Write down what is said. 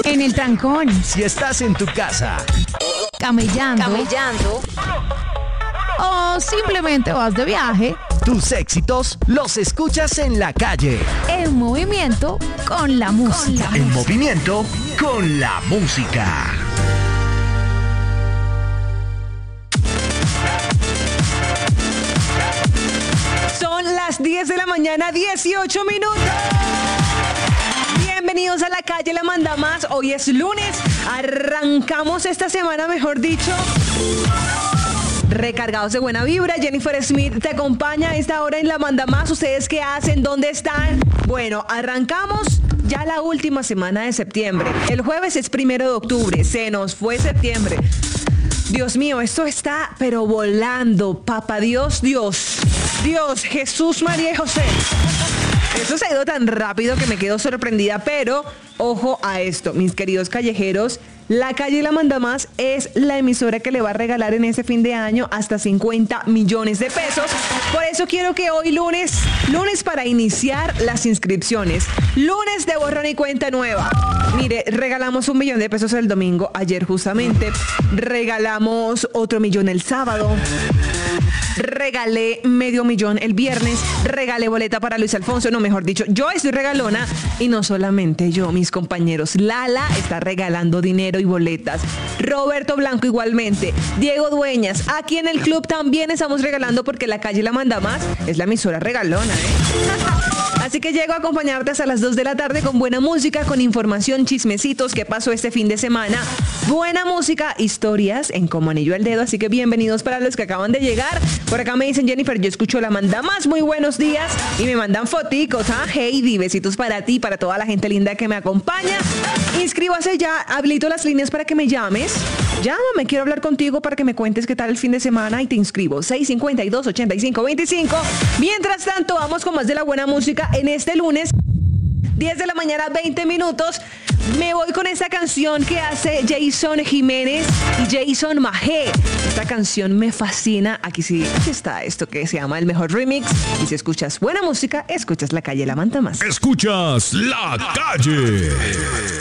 En el trancón. Si estás en tu casa. Camellando. O simplemente vas de viaje. Tus éxitos los escuchas en la calle. En movimiento con la música. En movimiento con la música. Son las 10 de la mañana, 18 minutos. Bienvenidos a La Calle La Manda Más. Hoy es lunes. Arrancamos esta semana, mejor dicho, recargados de buena vibra. Jennifer Smith te acompaña a esta hora en La Manda Más. ¿Ustedes qué hacen? ¿Dónde están? Bueno, arrancamos ya la última semana de septiembre. El jueves es 1 de octubre. Se nos fue septiembre. Dios mío, esto está pero volando. Papá Dios, Jesús, María y José. Esto se ha ido tan rápido que me quedo sorprendida, pero ojo a esto, mis queridos callejeros. La Calle La Manda Más es la emisora que le va a regalar en este fin de año hasta 50 millones de pesos. Por eso quiero que hoy lunes para iniciar las inscripciones, lunes de borrón y cuenta nueva. Mire, regalamos 1 millón de pesos el domingo, ayer justamente, regalamos otro millón el sábado. Regalé $500,000 el viernes, regalé boleta para Luis Alfonso, no, mejor dicho, yo estoy regalona y no solamente yo, mis compañeros. Lala está regalando dinero y boletas, Roberto Blanco igualmente, Diego Dueñas, aquí en el club también estamos regalando porque La Calle La Manda Más es la emisora regalona, Así que llego a acompañarte hasta las 2 de la tarde con buena música, con información, chismecitos, qué pasó este fin de semana, buena música, historias en como anillo al dedo. Así que bienvenidos para los que acaban de llegar. Por acá me dicen, Jennifer, yo escucho La Manda Más, muy buenos días. Y me mandan foticos, Heidi, besitos para ti, para toda la gente linda que me acompaña. Inscríbase ya, habilito las líneas para que me llames. Llámame, quiero hablar contigo para que me cuentes qué tal el fin de semana y te inscribo. 652-8525. Mientras tanto, vamos con más de la buena música en este lunes. 10 de la mañana, 20 minutos. Me voy con esta canción que hace Jason Jiménez y Jason Majé. Esta canción me fascina. Aquí sí está esto que se llama El Mejor Remix. Y si escuchas buena música, escuchas La Calle La Manda Más. Escuchas La Calle.